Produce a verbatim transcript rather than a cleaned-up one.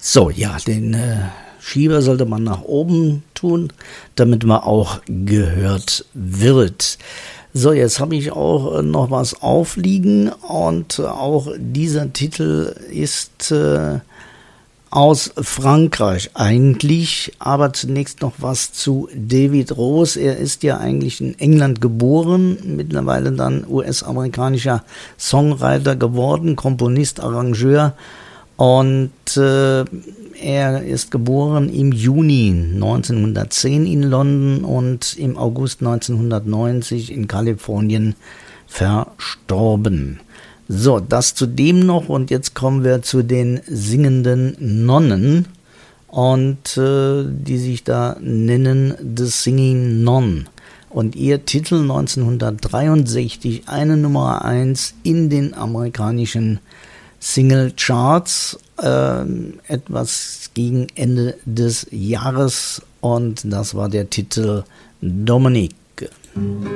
So, ja, den äh, Schieber sollte man nach oben tun, damit man auch gehört wird. So, jetzt habe ich auch noch was aufliegen und auch dieser Titel ist äh, aus Frankreich eigentlich, aber zunächst noch was zu David Rose. Er ist ja eigentlich in England geboren, mittlerweile dann U S-amerikanischer Songwriter geworden, Komponist, Arrangeur. Und äh, er ist geboren im Juni neunzehnhundertzehn in London und im August neunzehnhundertneunzig in Kalifornien verstorben. So, das zu dem noch, und jetzt kommen wir zu den singenden Nonnen, und äh, die sich da nennen The Singing Nun. Und ihr Titel neunzehnhundertdreiundsechzig eine Nummer eins in den amerikanischen Single-Charts, äh, etwas gegen Ende des Jahres, und das war der Titel Dominique.